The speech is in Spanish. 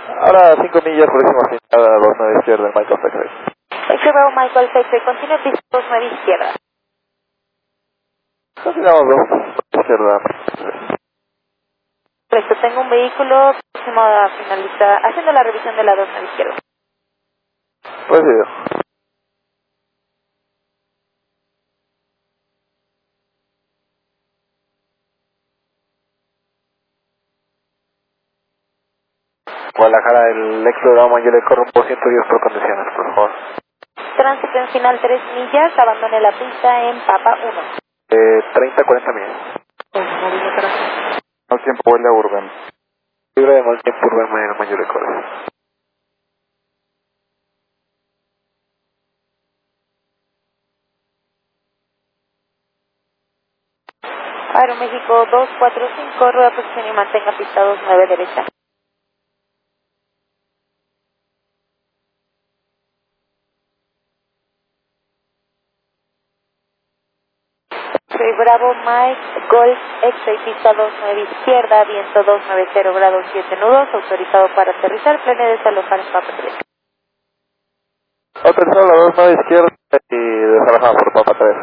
Ahora 5 millas, próxima señal, 29 izquierda, en Michael Texas. X Bravo Michael Texas, continúe pista 29 izquierda. Continuamos 2 izquierda. Correcto, tengo un vehículo próximo a finalizar, haciendo la revisión de la 29 izquierda. Recibido. Guadalajara, el ex programa, yo le corro un por 110 por condiciones, por favor. Tránsito en final 3 millas, abandone la pista en Papa 1. 30-40 millas. Mal tiempo, vuelve a Urban. Libre de mal tiempo, Urban, mayor le corre. Aeroméxico 245, rueda posición y mantenga pista 29 derecha. Soy Bravo Mike Golf X-Ray pista 29 izquierda, viento 290 grados 7 nudos, autorizado para aterrizar, plane desalojar en Papa 3. Autorizado la 29 izquierda y desalojado por Papa 3.